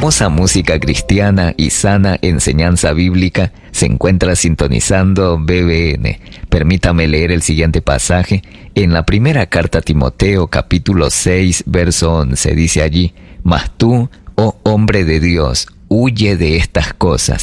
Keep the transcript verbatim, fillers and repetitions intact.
hermosa música cristiana y sana enseñanza bíblica, se encuentra sintonizando B B N. Permítame leer el siguiente pasaje. En la primera carta a Timoteo, capítulo seis, verso once, dice allí: Mas tú, oh hombre de Dios, huye de estas cosas,